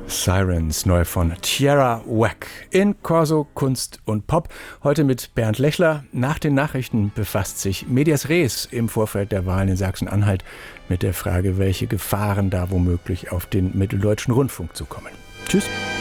Sirens, neu von Tierra Whack in Corso Kunst und Pop. Heute mit Bernd Lechler. Nach den Nachrichten befasst sich Medias Res im Vorfeld der Wahlen in Sachsen-Anhalt mit der Frage, welche Gefahren da womöglich auf den Mitteldeutschen Rundfunk zukommen. Tschüss.